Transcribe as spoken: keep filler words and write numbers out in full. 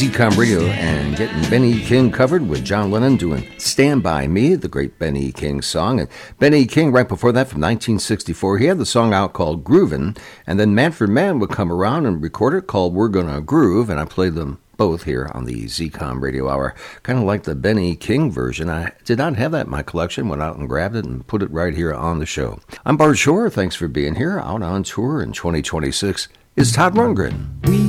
Z-Com Radio and getting Benny King covered with John Lennon doing Stand By Me, the great Benny King song. And Benny King, right before that, from nineteen sixty-four, he had the song out called Groovin', and then Manfred Mann would come around and record it called We're Gonna Groove, and I played them both here on the Z-Com Radio Hour. Kind of like the Benny King version. I did not have that in my collection, went out and grabbed it and put it right here on the show. I'm Bart Shore. Thanks for being here. Out on tour in twenty twenty-six is Todd Rundgren. We